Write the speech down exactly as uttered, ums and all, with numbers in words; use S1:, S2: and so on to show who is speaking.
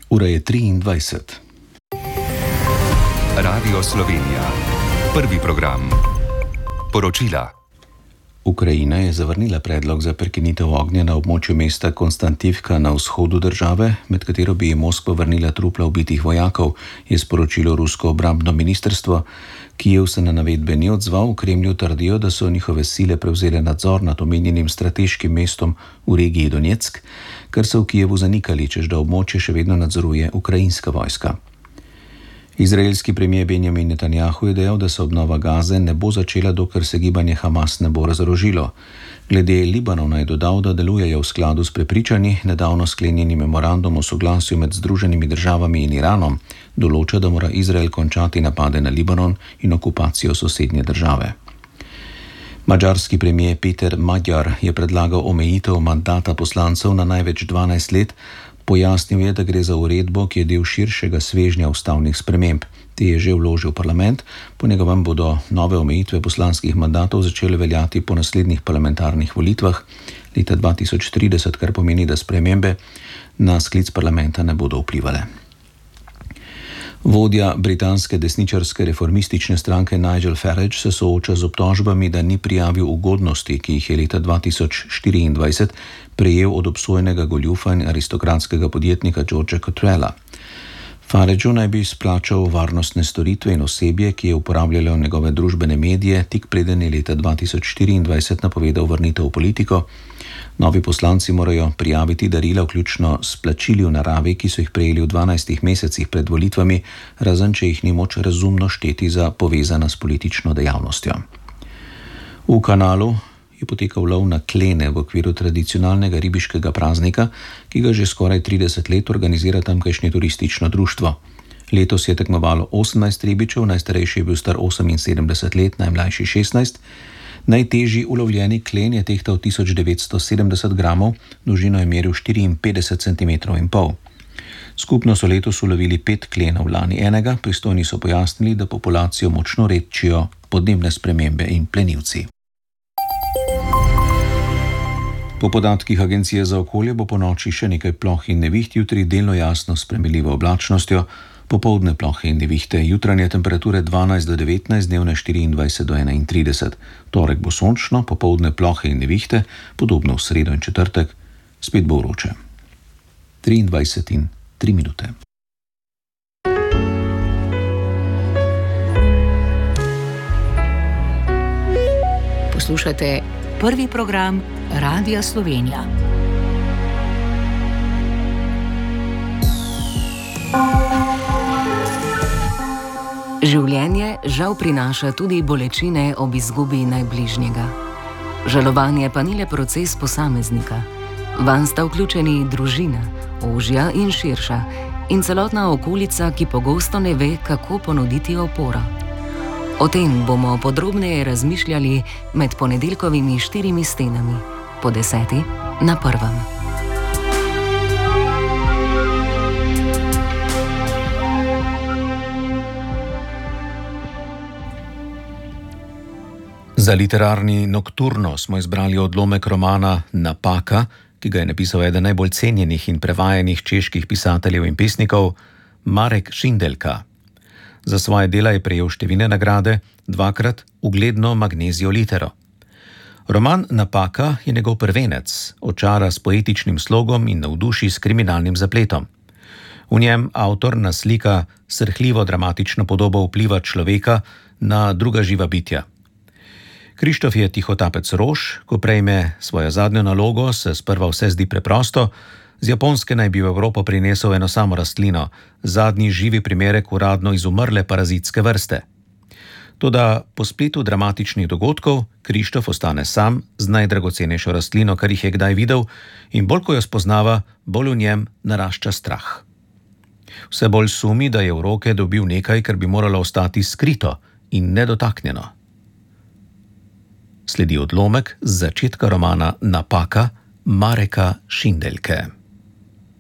S1: Ura je triindvajset.
S2: Radio Slovenija. Prvi program. Poročila.
S1: Ukrajina je zavrnila predlog za prekinitev ognja na območju mesta Konstantivka na vzhodu države, med katero bi Moskva vrnila trupla ubitih vojakov, je sporočilo rusko obrambno ministrstvo. Kijev se na navedbe ni odzval, v Kremlju trdijo, da so njihove sile prevzele nadzor nad omenjenim strateškim mestom v regiji Donetsk, kar so v Kijevu zanikali, čež da območje še vedno nadzoruje ukrajinska vojska. Izraelski premijer Benjamin Netanjahu je dejal, da se obnova Gaze ne bo začela, dokler se gibanje Hamas ne bo razorožilo. Glede Libanona je dodal, da delujejo v skladu s prepričanji. Nedavno sklenjeni memorandum o soglasju med Združenimi državami in Iranom določa, da mora Izrael končati napade na Libanon in okupacijo sosednje države. Madžarski premijer Peter Magyar je predlagal omejitev mandata poslancev na največ dvanajst let. Pojasnil je, da gre za uredbo, ki je del širšega svežnja ustavnih sprememb. Te je že vložil parlament, po njegovem bodo nove omejitve poslanskih mandatov začele veljati po naslednjih parlamentarnih volitvah leta dva tisoč trideset, kar pomeni, da spremembe na sklic parlamenta ne bodo vplivale. Vodja britanske desničarske reformistične stranke Nigel Farage se sooča z obtožbami, da ni prijavil ugodnosti, ki jih je leta dva tisoč štiriindvajset prejel od obsojenega goljufa in aristokratskega podjetnika Georgea Cottrella. Farageu naj bi izplačal varnostne storitve in osebje, ki je uporabljalo njegove družbene medije, tik preden je leta dva tisoč štiriindvajset napovedal vrnitev v politiko. Novi poslanci morajo prijaviti darila, vključno s plačili v naravi, ki so jih prejeli v dvanajstih mesecih pred volitvami, razen če jih ni moč razumno šteti za povezana s politično dejavnostjo. V kanalu je potekal lov na klene v okviru tradicionalnega ribiškega praznika, ki ga že skoraj trideset let organizira tamkajšnje turistično društvo. Letos je tekmovalo osemnajst ribičev, najstarejši je bil star oseminsedemdeset let, najmlajši šestnajst. Najtežji ulovljeni klen je tehtal tisoč devetsto sedemdeset gramov, dolžino je meril štiriinpetdeset centimetrov in pol. Skupno so letos ulovili pet klenov, lani enega, pristojni so pojasnili, da populacijo močno redčijo podnebne spremembe in plenilci. Po podatkih Agencije za okolje bo ponoči še nekaj ploh in neviht, jutri delno jasno s spremenljivo oblačnostjo, popoldne plohe in nevihte, jutranje temperature dvanajst do devetnajst, dnevne štiriindvajset do enaintrideset. Torek bo sončno, popoldne plohe in nevihte, podobno v sredo in četrtek, spet bo vroče. triindvajset in tri minute.
S3: Poslušate prvi program Radia Slovenija. Življenje žal prinaša tudi bolečine ob izgubi najbližnjega. Žalovanje pa ni le proces posameznika. Vanj sta vključeni družina, ožja in širša, in celotna okolica, ki pogosto ne ve, kako ponuditi oporo. O tem bomo podrobneje razmišljali med ponedeljkovimi štirimi stenami, po deseti na prvem.
S1: Za literarni Nokturno smo izbrali odlomek romana Napaka, ki ga je napisal eden najbolj cenjenih in prevajanih čeških pisateljev in pesnikov, Marek Šindeljka. Za svoje dela je prejel številne nagrade, dvakrat ugledno Magnezio Litero. Roman Napaka je njegov prvenec, očara s poetičnim slogom in navduši s kriminalnim zapletom. V njem avtor naslika srhljivo dramatično podobo vpliva človeka na druga živa bitja. Krištof je tihotapec rož, ko prejme svojo zadnjo nalogo, se sprva vse zdi preprosto. Z Japonske naj bi v Evropo prinesel eno samo rastlino, zadnji živi primerek uradno izumrle parazitske vrste. Toda po spletu dramatičnih dogodkov Krištof ostane sam z najdragocenejšo rastlino, kar jih je kdaj videl, in bolj ko jo spoznava, bolj v njem narašča strah. Vse bolj sumi, da je v roke dobil nekaj, kar bi moralo ostati skrito in nedotaknjeno. Sledi odlomek z začetka romana Napaka Mareka Šindeljke.